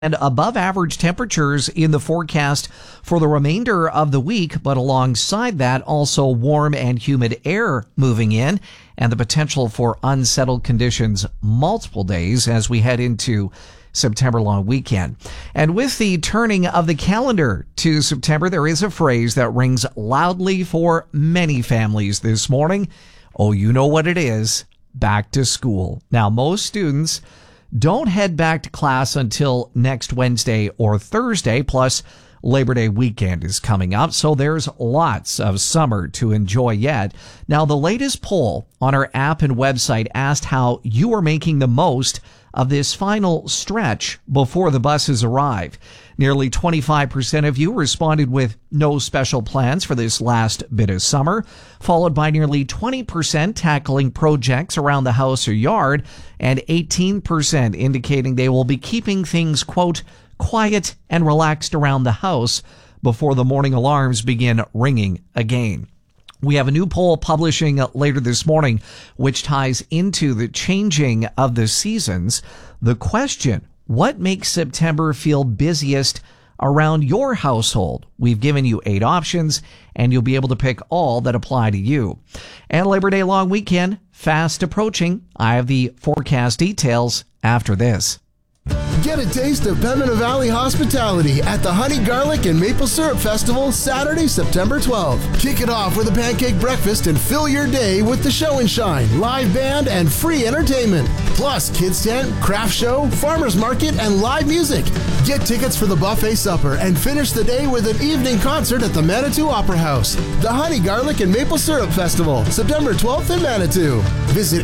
And above average temperatures in the forecast for the remainder of the week, but alongside that, also warm and humid air moving in and the potential for unsettled conditions multiple days as we head into September long weekend. And with the turning of the calendar to September, there is a phrase that rings loudly for many families this morning. Oh, you know what it is. Back to school. Now, most students don't head back to class until next Wednesday or Thursday, plus Labor Day weekend is coming up, so there's lots of summer to enjoy yet. Now, the latest poll on our app and website asked how you are making the most of this final stretch before the buses arrive. Nearly 25% of you responded with no special plans for this last bit of summer, followed by nearly 20% tackling projects around the house or yard, and 18% indicating they will be keeping things, quote, quiet and relaxed around the house before the morning alarms begin ringing again. We have a new poll publishing later this morning, which ties into the changing of the seasons. The question, what makes September feel busiest around your household? We've given you 8 options, and you'll be able to pick all that apply to you. And Labor Day long weekend, fast approaching. I have the forecast details after this. Get a taste of Pembina Valley hospitality at the Honey Garlic and Maple Syrup Festival Saturday, September 12th. Kick it off with a pancake breakfast and fill your day with the Show and Shine, live band, and free entertainment. Plus, kids tent, craft show, farmers market, and live music. Get tickets for the buffet supper and finish the day with an evening concert at the Manitou Opera House. The Honey Garlic and Maple Syrup Festival, September 12th in Manitou. Visit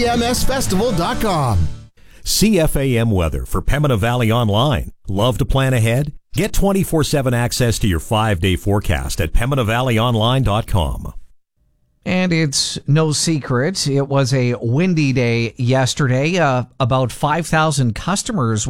hdmsfestival.com. CFAM weather for Pembina Valley Online. Love to plan ahead? Get 24/7 access to your 5-day forecast at PembinaValleyOnline.com. And it's no secret, it was a windy day yesterday. About 5,000 customers